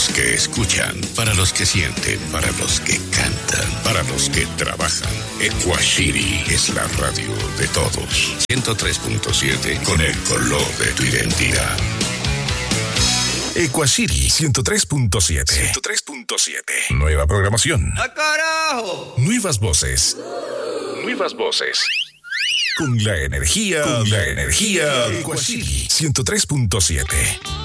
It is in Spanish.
los que escuchan, para los que sienten, para los que cantan, para los que trabajan. Equashiri es la radio de todos. 103.7 con el color de tu identidad. Equashiri 103.7. 103.7. Nueva programación. ¡Ah, carajo! Nuevas voces. Nuevas voces. Con la energía. Equashiri 103.7.